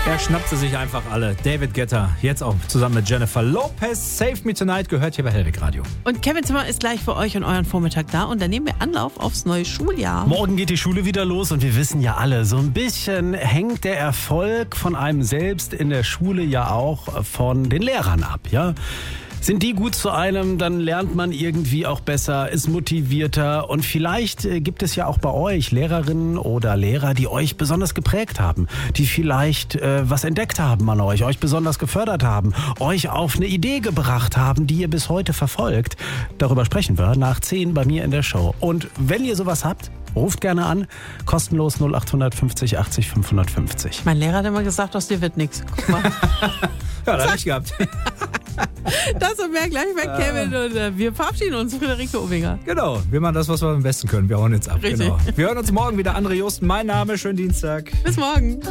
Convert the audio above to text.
Er schnappt sie sich einfach alle. David Guetta, jetzt auch zusammen mit Jennifer Lopez. Save Me Tonight gehört hier bei Hellwig Radio. Und Kevin Zimmer ist gleich für euch und euren Vormittag da. Und dann nehmen wir Anlauf aufs neue Schuljahr. Morgen geht die Schule wieder los und wir wissen ja alle, so ein bisschen hängt der Erfolg von einem selbst in der Schule ja auch von den Lehrern ab, ja? Sind die gut zu einem, dann lernt man irgendwie auch besser, ist motivierter und vielleicht gibt es ja auch bei euch Lehrerinnen oder Lehrer, die euch besonders geprägt haben, die vielleicht was entdeckt haben an euch besonders gefördert haben, euch auf eine Idee gebracht haben, die ihr bis heute verfolgt. Darüber sprechen wir nach 10 bei mir in der Show. Und wenn ihr sowas habt, ruft gerne an, kostenlos 0850 80 550. Mein Lehrer hat immer gesagt, aus dir wird nichts. Guck mal. Ja, das hab ich gehabt. Das und mehr gleich bei Kevin und wir verabschieden uns, Friederike Obinger. Genau, wir machen das, was wir am besten können. Wir hauen jetzt ab. Richtig. Genau. Wir hören uns morgen wieder. André Josten, mein Name. Schönen Dienstag. Bis morgen.